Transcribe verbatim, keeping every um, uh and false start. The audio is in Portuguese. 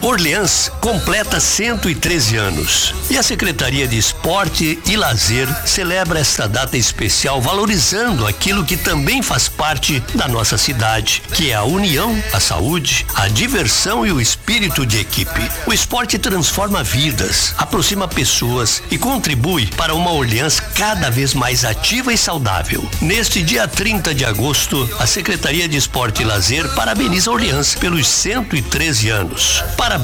Orleans completa cento e treze anos e a Secretaria de Esporte e Lazer celebra esta data especial valorizando aquilo que também faz parte da nossa cidade, que é a união, a saúde, a diversão e o espírito de equipe. O esporte transforma vidas, aproxima pessoas e contribui para uma Orleans cada vez mais ativa e saudável. Neste dia trinta de agosto, a Secretaria de Esporte e Lazer parabeniza Orleans pelos cento e treze anos. Parabéns